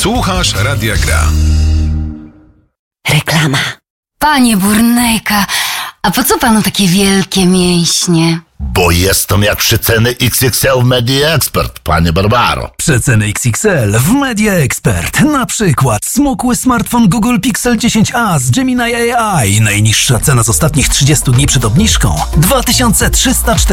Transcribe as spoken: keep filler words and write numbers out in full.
Słuchasz Radia Gra. Reklama. Panie Burnejka, a po co panu takie wielkie mięśnie? Bo jestem jak przeceny X X L w Media Expert, panie Barbaro. Przeceny X X L w Media Expert. Na przykład smukły smartfon Google Pixel dziesięć a z Gemini A I. Najniższa cena z ostatnich trzydziestu dni przed obniżką dwa tysiące trzysta czterdzieści.